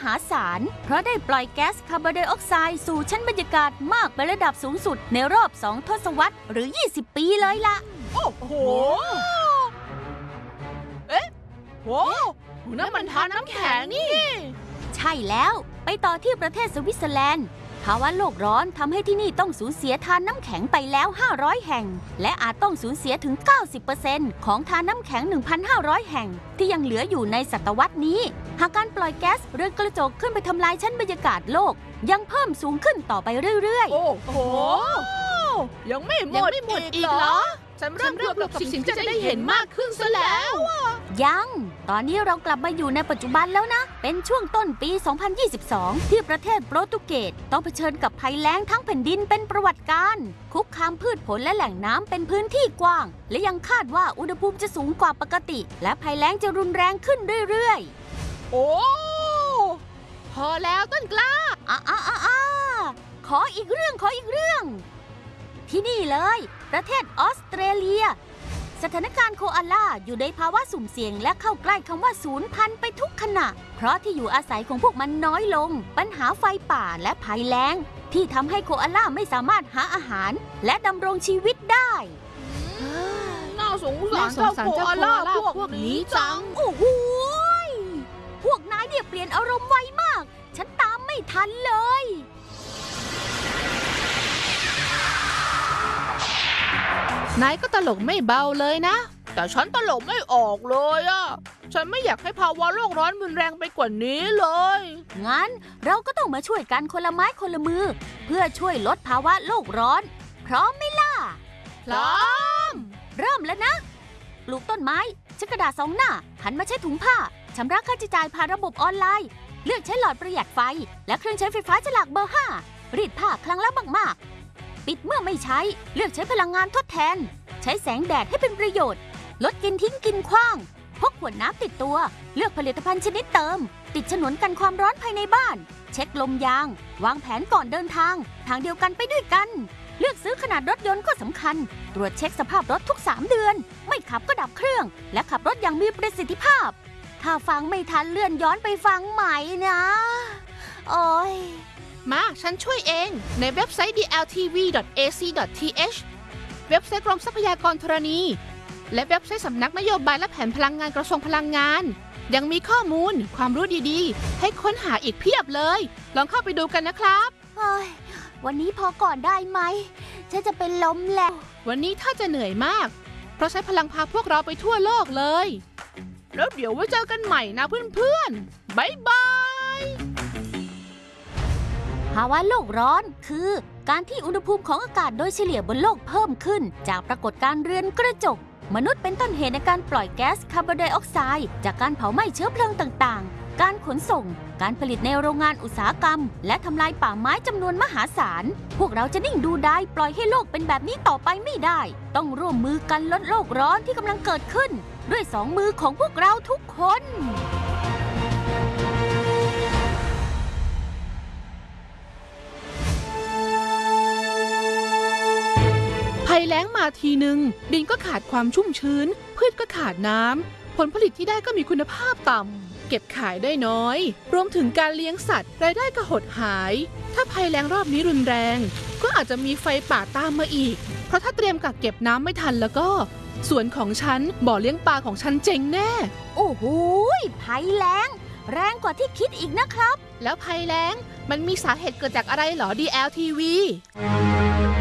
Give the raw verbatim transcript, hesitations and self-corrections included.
หาศาลเพราะได้ปล่อยแก๊สคาร์บอนไดออกไซด์สู่ชั้นบรรยากาศมากเป็นระดับสูงสุดในรอบสองทศวรรษหรือยี่สิบปีเลยล่ะโอ้โหเอ๊ะโหนั่นมันทานน้ำแข็งนี่ใช่แล้วไปต่อที่ประเทศสวิตเซอร์แลนด์ภาวะโลกร้อนทำให้ที่นี่ต้องสูญเสียทานน้ำแข็งไปแล้วห้าร้อยแห่งและอาจต้องสูญเสียถึง เก้าสิบเปอร์เซ็นต์ ของทานน้ำแข็ง หนึ่งพันห้าร้อย แห่งที่ยังเหลืออยู่ในศตวรรษนี้หากการปล่อยแก๊สเรือนกระจกขึ้นไปทำลายชั้นบรรยากาศโลกยังเพิ่มสูงขึ้นต่อไปเรื่อยๆโอ้โหยังไม่หมดอีกเหรอฉันเริ่มกลัวกับสิ่งที่จะได้เห็นมากขึ้นซะแล้วยังตอนนี้เรากลับมาอยู่ในปัจจุบันแล้วนะเป็นช่วงต้นปี สองพันยี่สิบสอง ที่ประเทศโปรตุเกสต้องเผชิญกับภัยแล้งทั้งแผ่นดินเป็นประวัติการคุกคามพืชผลและแหล่งน้ำเป็นพื้นที่กว้างและยังคาดว่าอุณหภูมิจะสูงกว่าปกติและภัยแล้งจะรุนแรงขึ้นเรื่อยๆโอ้พอแล้วต้นกล้าอ่ะอ่ะอ่ะอ่ะขออีกเรื่องขออีกเรื่องที่นี่เลยประเทศออสเตรเลียสถานการณ์โคอาล่าอยู่ในภาวะสุ่มเสี่ยงและเข้าใกล้คำว่าสูญพันธุ์ไปทุกขณะเพราะที่อยู่อาศัยของพวกมันน้อยลงปัญหาไฟป่าและภัยแล้งที่ทำให้โคอาล่าไม่สามารถหาอาหารและดำรงชีวิตได้น่าสงสารเจ้าโคอาล่าพวกนี้จังโอ้โหพวกนายเนี่ยเปลี่ยนอารมณ์ไวมากฉันตามไม่ทันเลยนายก็ตลกไม่เบาเลยนะแต่ฉันตลกไม่ออกเลยอ่ะฉันไม่อยากให้ภาวะโลกร้อนรุนแรงไปกว่านี้เลยงั้นเราก็ต้องมาช่วยกันคนละไม้คนละมือเพื่อช่วยลดภาวะโลกร้อนพร้อมไหมล่ะพร้อมเริ่มแล้วนะปลูกต้นไม้ใช้กระดาษสองหน้าหันมาใช้ถุงผ้าชำระค่าใช้จ่ายผ่านระบบออนไลน์เลือกใช้หลอดประหยัดไฟและเครื่องใช้ไฟฟ้าฉลากเบอร์ห้ารีดผ้าครั้งละมากๆปิดเมื่อไม่ใช้เลือกใช้พลังงานทดแทนใช้แสงแดดให้เป็นประโยชน์ลดกินทิ้งกินขว้างพกขวดน้ำติดตัวเลือกผลิตภัณฑ์ชนิดเติมติดฉนวนกันความร้อนภายในบ้านเช็คลมยางวางแผนก่อนเดินทางทางเดียวกันไปด้วยกันเลือกซื้อขนาดรถยนต์ก็สำคัญตรวจเช็คสภาพรถทุกสามเดือนไม่ขับก็ดับเครื่องและขับรถอย่างมีประสิทธิภาพถ้าฟังไม่ทันเลื่อนย้อนไปฟังใหม่นะโอ้ยมาฉันช่วยเองในเว็บไซต์ ดี แอล ที วี ดอท เอ ซี ดอท ที เอช เว็บไซต์กรมทรัพยากรธรณีและเว็บไซต์สำนักนโยบายและแผนพลังงานกระทรวงพลังงานยังมีข้อมูลความรู้ดีๆให้ค้นหาอีกเพียบเลยลองเข้าไปดูกันนะครับเฮ้ยวันนี้พอก่อนได้ไหมฉันจะเป็นลมแล้ววันนี้ถ้าจะเหนื่อยมากเพราะใช้พลังพาพวกเราไปทั่วโลกเลยแล้วเดี๋ยวไว้เจอกันใหม่นะเพื่อนๆบ๊ายบายภาวะโลกร้อนคือการที่อุณหภูมิของอากาศโดยเฉลี่ยบนโลกเพิ่มขึ้นจากปรากฏการณ์เรือนกระจกมนุษย์เป็นต้นเหตุในการปล่อยแก๊สคาร์บอนไดออกไซด์จากการเผาไหม้เชื้อเพลิงต่างๆการขนส่งการผลิตในโรงงานอุตสาหกรรมและทำลายป่าไม้จำนวนมหาศาลพวกเราจะนิ่งดูได้ปล่อยให้โลกเป็นแบบนี้ต่อไปไม่ได้ต้องร่วมมือกันลดโลกร้อนที่กำลังเกิดขึ้นด้วยสองมือของพวกเราทุกคนภัยแล้งมาทีหนึ่งดินก็ขาดความชุ่มชื้นพืชก็ขาดน้ำผลผลิตที่ได้ก็มีคุณภาพต่ำเก็บขายได้น้อยรวมถึงการเลี้ยงสัตว์รายได้ก็หดหายถ้าภัยแล้งรอบนี้รุนแรงก็อาจจะมีไฟป่าตามมาอีกเพราะถ้าเตรียมกักเก็บน้ำไม่ทันแล้วก็สวนของฉันบ่อเลี้ยงปลาของฉันเจ๊งแน่โอ้โหภัยแล้งแรงกว่าที่คิดอีกนะครับแล้วภัยแล้งมันมีสาเหตุเกิดจากอะไรหรอ ดี แอล ที วี